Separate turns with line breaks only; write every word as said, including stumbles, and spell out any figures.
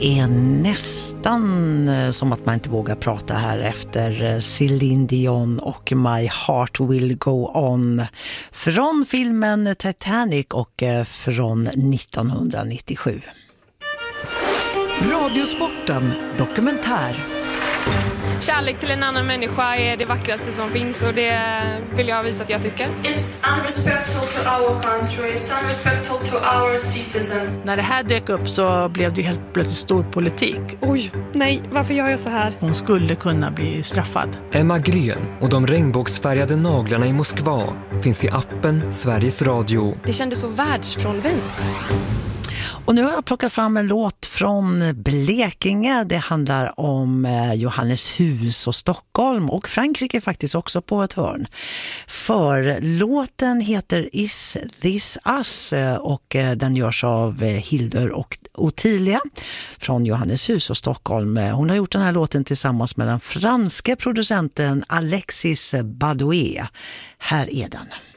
är nästan som att man inte vågar prata här efter Celine Dion och My Heart Will Go On från filmen Titanic och från nittonhundranittiosju.
Radiosporten dokumentär.
Kärlek till en annan människa är det vackraste som finns och det vill jag visa att jag tycker.
It's unrespectful to our country, it's unrespectful to our citizen.
När det här dök upp så blev det helt plötsligt stor politik.
Oj, nej, varför gör jag så här?
Hon skulle kunna bli straffad.
Emma Gren och de regnbågsfärgade naglarna i Moskva finns i appen Sveriges Radio.
Det kändes så världsfrånvänt.
Och nu har jag plockat fram en låt från Blekinge. Det handlar om Johanneshus och Stockholm och Frankrike faktiskt också på ett hörn. För låten heter Is This Us och den görs av Hildur och Ottilia från Johanneshus och Stockholm. Hon har gjort den här låten tillsammans med den franske producenten Alexis Badoué. Här är den.